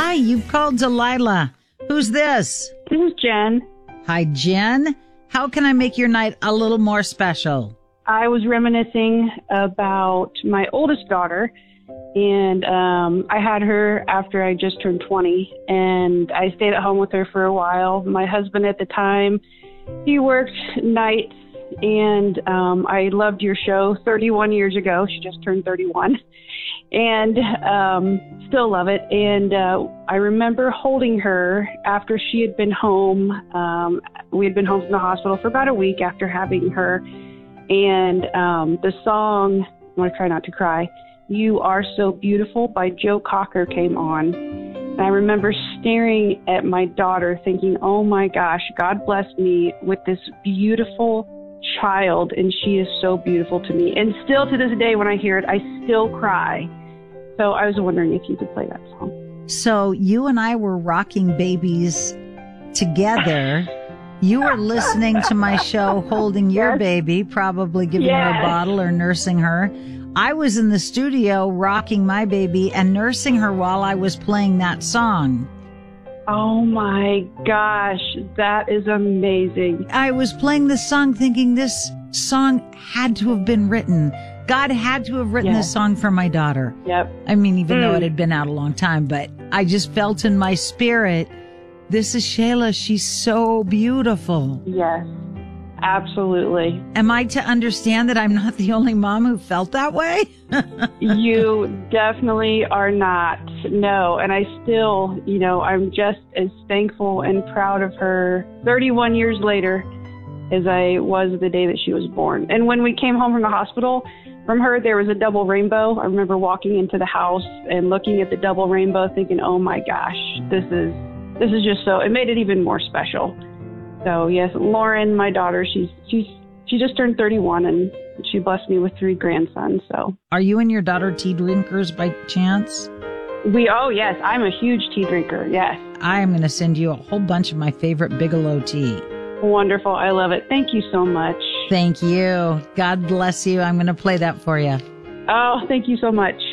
Hi, you've called Delilah. Who's this? This is Jen. Hi, Jen. How can I make your night a little more special? I was reminiscing about my oldest daughter, and I had her after I just turned 20, and I stayed at home with her for a while. My husband at the time, he worked nights, and I loved your show 31 years ago. She just turned 31, and still love it. And I remember holding her after she had been home. We had been home from the hospital for about a week after having her. And the song, I'm going to try not to cry, You Are So Beautiful by Joe Cocker came on. And I remember staring at my daughter thinking, oh my gosh, God blessed me with this beautiful child, and she is so beautiful to me. And still to this day, when I hear it, I still cry. So I was wondering if you could play that song. So you and I were rocking babies together. You were listening to my show, holding your baby, probably giving her a bottle or nursing her. I was in the studio rocking my baby and nursing her while I was playing that song. Oh my gosh, that is amazing. I was playing this song thinking this song had to have been written. God had to have written this song for my daughter. Yep. I mean, even though it had been out a long time, but I just felt in my spirit, this is Shayla. She's so beautiful. Yes, absolutely. Am I to understand that I'm not the only mom who felt that way? You definitely are not. No. And I still, I'm just as thankful and proud of her 31 years later as I was the day that she was born. And when we came home from the hospital, from her, there was a double rainbow. I remember walking into the house and looking at the double rainbow thinking, oh my gosh, this is just so, it made it even more special. So yes, Lauren, my daughter, she just turned 31 and she blessed me with 3 grandsons. So are you and your daughter tea drinkers by chance? Oh yes, I'm a huge tea drinker. Yes. I am going to send you a whole bunch of my favorite Bigelow tea. Wonderful. I love it. Thank you so much. Thank you. God bless you. I'm going to play that for you. Oh, thank you so much.